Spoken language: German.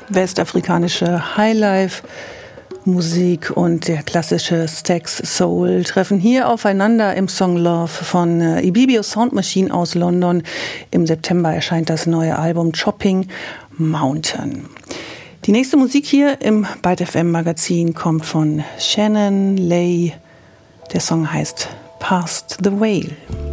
westafrikanische Highlife-Musik und der klassische Stax Soul treffen hier aufeinander im Song Love von Ibibio Sound Machine aus London. Im September erscheint das neue Album Chopping Mountain. Die nächste Musik hier im Byte FM Magazin kommt von Shannon Lay. Der Song heißt Past the Whale.